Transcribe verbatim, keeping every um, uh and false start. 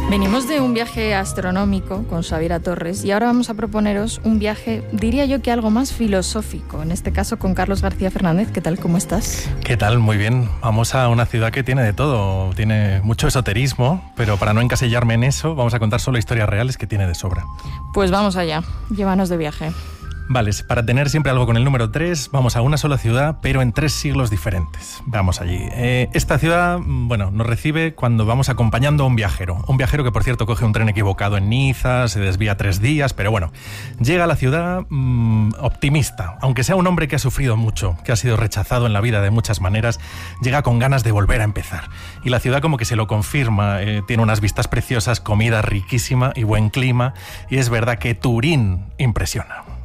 Venimos de un viaje astronómico con Xaviera Torres y ahora vamos a proponeros un viaje, diría yo que algo más filosófico, en este caso con Carlos García Fernández. ¿Qué tal? ¿Cómo estás? ¿Qué tal? Muy bien. Vamos a una ciudad que tiene de todo, tiene mucho esoterismo, pero para no encasillarme en eso, vamos a contar solo historias reales que tiene de sobra. Pues vamos allá, llévanos de viaje. Vale, para tener siempre algo con el número tres, vamos a una sola ciudad, pero en tres siglos diferentes. Vamos allí. Eh, esta ciudad, bueno, nos recibe cuando vamos acompañando a un viajero. Un viajero que, por cierto, coge un tren equivocado en Niza, se desvía tres días, pero bueno, llega a la ciudad mmm, optimista. Aunque sea un hombre que ha sufrido mucho, que ha sido rechazado en la vida de muchas maneras, llega con ganas de volver a empezar. Y la ciudad como que se lo confirma, eh, tiene unas vistas preciosas, comida riquísima y buen clima, y es verdad que Turín impresiona.